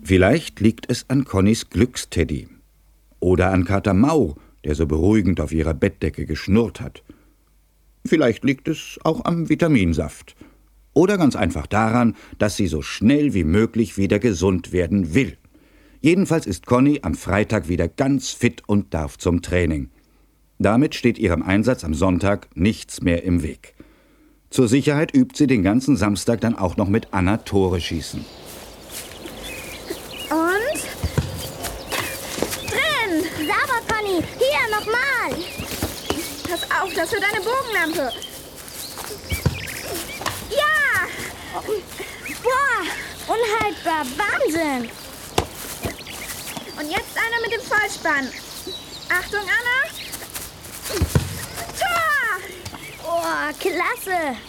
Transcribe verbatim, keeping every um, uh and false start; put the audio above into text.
Vielleicht liegt es an Connys Glücksteddy. Oder an Kater Mau, der so beruhigend auf ihrer Bettdecke geschnurrt hat. Vielleicht liegt es auch am Vitaminsaft. Oder ganz einfach daran, dass sie so schnell wie möglich wieder gesund werden will. Jedenfalls ist Conny am Freitag wieder ganz fit und darf zum Training. Damit steht ihrem Einsatz am Sonntag nichts mehr im Weg. Zur Sicherheit übt sie den ganzen Samstag dann auch noch mit Anna Tore schießen. Und? Drin! Sauber, Conny! Hier, nochmal! Pass auf, das für deine Bogenlampe. Ja! Boah! Unhaltbar! Wahnsinn! Und jetzt einer mit dem Vollspann. Achtung, Anna! Tor! Oh, klasse!